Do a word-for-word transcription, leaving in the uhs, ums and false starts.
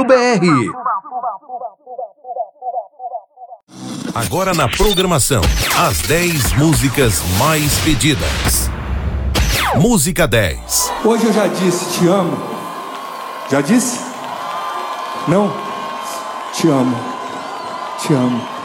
ponto b r. Agora na programação, as dez músicas mais pedidas. Música dez. Hoje eu já disse te amo. Já disse? Não? Te amo. Te amo.